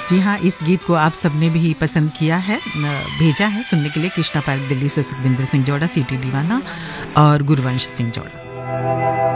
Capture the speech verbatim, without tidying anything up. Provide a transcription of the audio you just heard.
जी हाँ, इस गीत को आप सबने भी पसंद किया है, भेजा है सुनने के लिए। कृष्णा पार्क दिल्ली से सुखविंदर सिंह जोड़ा, सीटी दीवाना और गुरवंश सिंह जोड़ा।